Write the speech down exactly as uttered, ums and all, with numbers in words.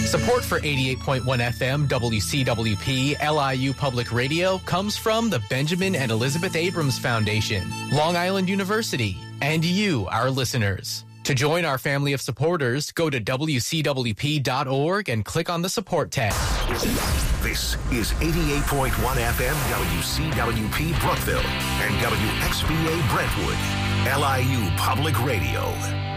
Support for eighty-eight point one F M W C W P L I U Public Radio comes from the Benjamin and Elizabeth Abrams Foundation, Long Island University, and you, our listeners. To join our family of supporters, go to W C W P dot org and click on the support tab. This is eighty-eight point one F M W C W P Brookville and W X B A Brentwood, L I U Public Radio.